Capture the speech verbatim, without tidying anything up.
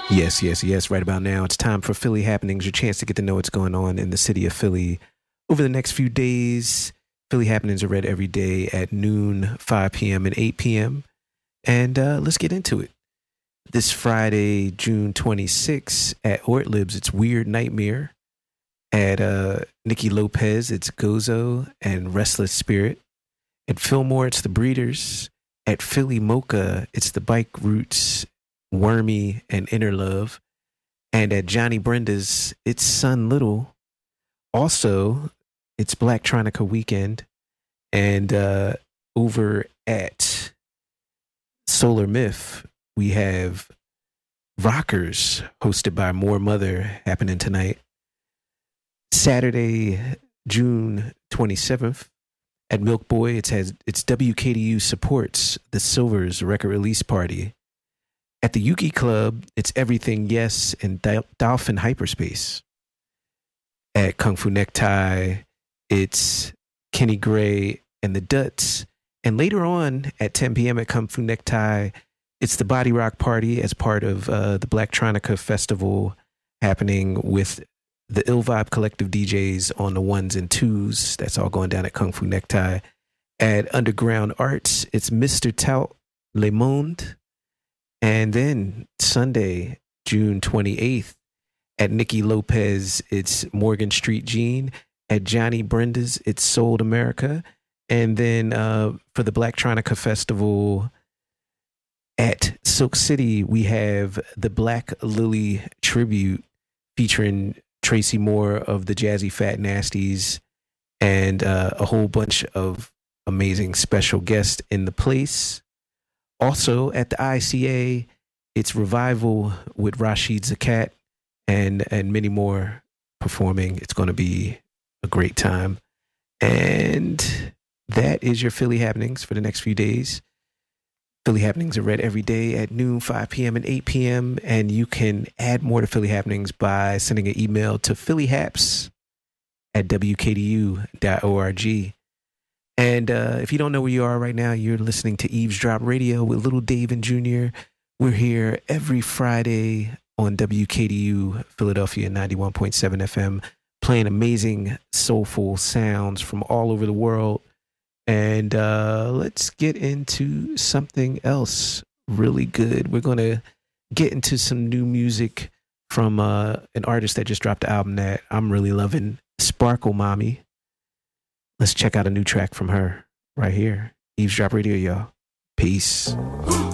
Yes, yes, yes. Right about now, it's time for Philly Happenings, your chance to get to know what's going on in the city of Philly over the next few days. Philly Happenings are read every day at noon, five p.m., and eight p.m. And uh, let's get into it. This Friday, June twenty-sixth, at Ortlibs, it's Weird Nightmare. At uh, Nikki Lopez, it's Gozo and Restless Spirit. At Fillmore, it's The Breeders. At Philly Mocha, it's The Bike Roots, Wormy, and Inner Love. And at Johnny Brenda's, it's Sun Little. Also, it's Black Tronica Weekend. And uh, over at Solar Myth, we have Rockers, hosted by More Mother, happening tonight. Saturday, June twenty-seventh, at Milk Boy, it has it's W K D U supports the Silvers record release party. At the Yuki Club, it's Everything Yes and Dol- Dolphin Hyperspace. At Kung Fu Necktie, it's Kenny Gray and the Duts. And later on at ten p.m. at Kung Fu Necktie, it's the Body Rock Party as part of uh, the Black Tronica Festival happening with the Ill Vibe Collective D Js on the ones and twos. That's all going down at Kung Fu Necktie. At Underground Arts, it's Mister Tout Le Monde. And then Sunday, June twenty-eighth, at Nikki Lopez, it's Morgan Street Jean. At Johnny Brenda's, it's Sold America. And then uh, for the Black Tronica Festival at Silk City, we have the Black Lily Tribute featuring Tracy Moore of the Jazzy Fat Nasties and uh, a whole bunch of amazing special guests in the place. Also at the I C A, it's Revival with Rashid Zakat and and many more performing. It's going to be a great time. And that is your Philly Happenings for the next few days. Philly Happenings are read every day at noon, five p.m. and eight p.m. And you can add more to Philly Happenings by sending an email to phillyhaps at w k d u dot org. And uh, if you don't know where you are right now, you're listening to Eavesdrop Radio with Little Dave and Junior We're here every Friday on W K D U Philadelphia ninety-one point seven F M, playing amazing soulful sounds from all over the world. And uh, let's get into something else really good. We're going to get into some new music from uh, an artist that just dropped an album that I'm really loving, Sparkle Mommy. Let's check out a new track from her right here. Eavesdrop Radio, y'all. Peace.